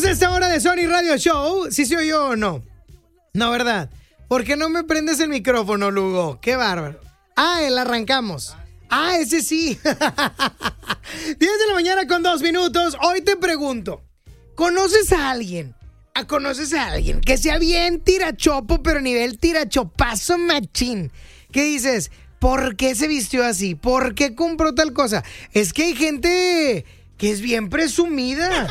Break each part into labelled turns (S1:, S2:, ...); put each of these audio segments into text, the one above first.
S1: a esta hora de Sony Radio Show. ¿Sí se oyó o no? No, ¿verdad? ¿Por qué no me prendes el micrófono, Lugo? Qué bárbaro. El arrancamos. Ese sí. 10 de la mañana con 2 minutos. Hoy te pregunto, ¿conoces a alguien que sea bien tirachopo, pero nivel tirachopazo machín? ¿Qué dices? ¿Por qué se vistió así? ¿Por qué compró tal cosa? Es que hay gente que es bien presumida.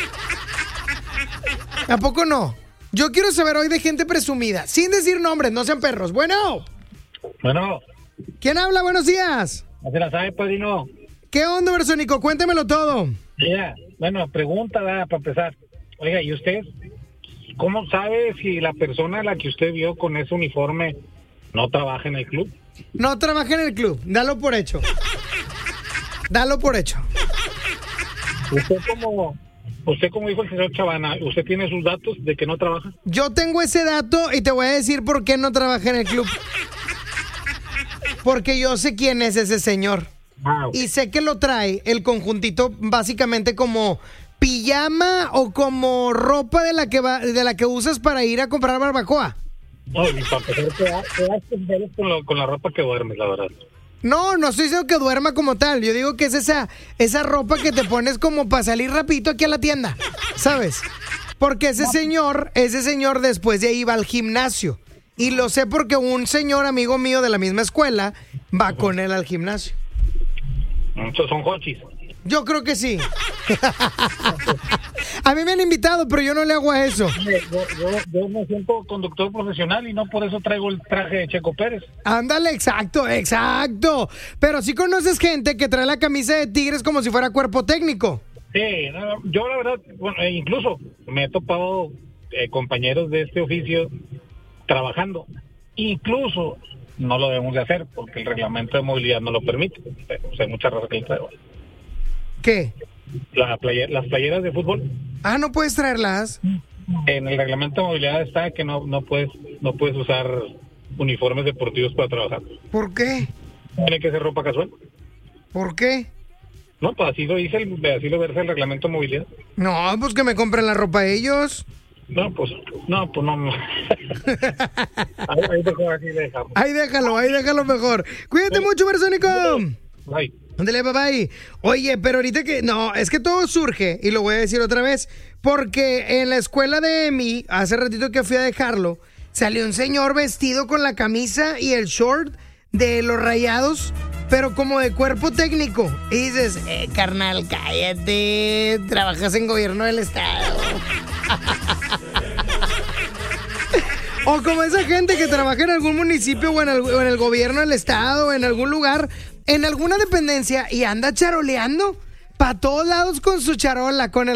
S1: ¿A poco no? Yo quiero saber hoy de gente presumida, sin decir nombres, no sean perros. Bueno. ¿Quién habla? Buenos días.
S2: No se la sabe, padrino.
S1: ¿Qué onda, Bersónico? Cuéntemelo todo.
S2: Bueno, pregunta, para empezar. Oiga, ¿y usted cómo sabe si la persona a la que usted vio con ese uniforme no trabaja en el club?
S1: No trabaja en el club, dalo por hecho. Dalo por hecho.
S2: Usted como dijo el señor Chavana, ¿usted tiene sus datos de que no trabaja?
S1: Yo tengo ese dato y te voy a decir por qué no trabaja en el club. Porque yo sé quién es ese señor.
S2: Okay.
S1: Y sé que lo trae el conjuntito básicamente como pijama o como ropa de la que usas para ir a comprar barbacoa.
S2: No, y para empezar, te con la ropa que duermes, la verdad.
S1: No estoy diciendo que duerma como tal. Yo digo que es esa ropa que te pones como para salir rapidito aquí a la tienda, ¿sabes? Porque ese señor después de ahí va al gimnasio. Y lo sé porque un señor amigo mío de la misma escuela va con él al gimnasio.
S2: Estos son hochis.
S1: Yo creo que sí. A mí me han invitado, pero yo no le hago a eso.
S2: Yo me siento conductor profesional y no por eso traigo el traje de Checo Pérez.
S1: Ándale, exacto. Pero sí conoces gente que trae la camisa de Tigres como si fuera cuerpo técnico.
S2: Sí, yo la verdad, incluso me he topado compañeros de este oficio trabajando. Incluso no lo debemos de hacer porque el reglamento de movilidad no lo permite. Hay mucha raza que lo trae.
S1: ¿Qué?
S2: Las playeras de fútbol.
S1: ¿No puedes traerlas?
S2: En el reglamento de movilidad está que no puedes usar uniformes deportivos para trabajar.
S1: ¿Por qué?
S2: Tiene que ser ropa casual.
S1: ¿Por qué?
S2: No, pues así lo dice así lo versa el reglamento de movilidad.
S1: No, pues que me compren la ropa ellos.
S2: No.
S1: Ahí déjalo mejor. Cuídate mucho, Bersónico.
S2: Bye.
S1: Ándale, bye. Oye, pero ahorita es que todo surge, y lo voy a decir otra vez, porque en la escuela de Emi, hace ratito que fui a dejarlo, salió un señor vestido con la camisa y el short de los Rayados, pero como de cuerpo técnico. Y dices, carnal, cállate, trabajas en gobierno del estado. O como esa gente que trabaja en algún municipio o en el gobierno del estado, o en algún lugar, en alguna dependencia y anda charoleando para todos lados con su charola, con el